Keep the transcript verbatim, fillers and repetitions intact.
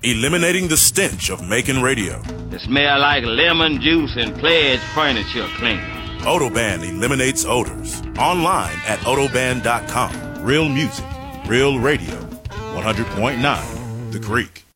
eliminating the stench of making radio. It smell like lemon juice and Pledge furniture cleaner. Odoban eliminates odors. Online at odoban dot com. Real music, real radio. one hundred point nine The Creek.